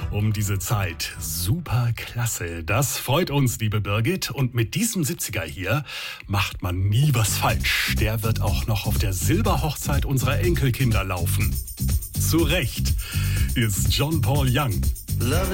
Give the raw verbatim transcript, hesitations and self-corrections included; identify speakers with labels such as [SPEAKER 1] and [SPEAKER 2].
[SPEAKER 1] um diese Zeit. Super klasse. Das freut uns, liebe Birgit. Und mit diesem siebziger hier macht man nie was falsch. Der wird auch noch auf der Silberhochzeit unserer Enkelkinder laufen. Zu Recht ist John Paul Young.